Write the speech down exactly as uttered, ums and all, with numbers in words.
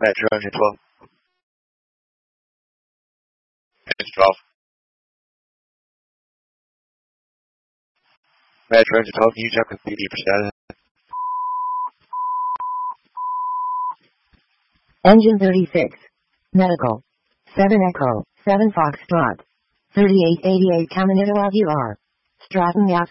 Metro Engine twelve. Engine twelve. Metro Engine twelve, can you check with B D for status? Engine thirty-six. Medical. seven Echo, seven Foxtrot. thirty-eight eighty-eight Caminito Aguilar. Stratton Gas.